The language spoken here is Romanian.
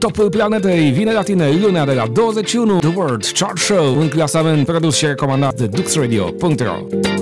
Topul Planetei vine la tine lunea de la 21. The World Chart Show, un clasament produs și recomandat de DuxRadio.ro.